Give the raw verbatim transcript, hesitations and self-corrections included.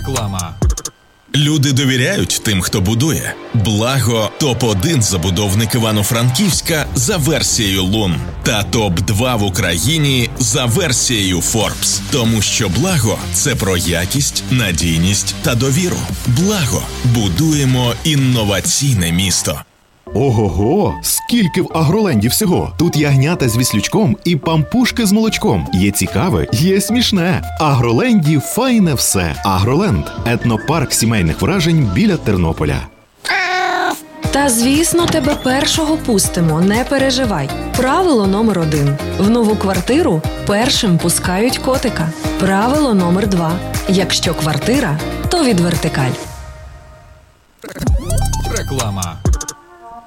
Реклама. Люди довіряють тим, хто будує. Благо – топ один забудовник Івано-Франківська за версією Лун. Та топ два в Україні за версією Forbes. Тому що Благо – це про якість, надійність та довіру. Благо. Будуємо інноваційне місто. Ого-го! Скільки в Агроленді всього! Тут ягнята з віслючком і пампушки з молочком. Є цікаве, є смішне. В Агроленді файне все. Агроленд – етнопарк сімейних вражень біля Тернополя. Та, звісно, тебе першого пустимо, не переживай. Правило номер один. В нову квартиру першим пускають котика. Правило номер два. Якщо квартира, то від вертикаль. Реклама.